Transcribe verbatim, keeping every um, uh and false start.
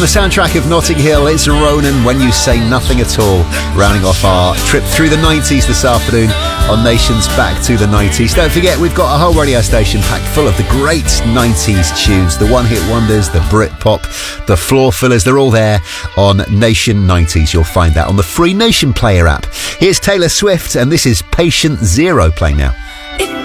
the soundtrack of Notting Hill, it's Ronan, When You Say Nothing At All, rounding off our trip through the nineties this afternoon on Nation's Back to the nineties. Don't forget, we've got a whole radio station packed full of the great nineties tunes, the one-hit wonders, the Britpop, the floor fillers. They're all there on Nation nineties. You'll find that on the free Nation Player app. Here's Taylor Swift, and this is Patient Zero playing now.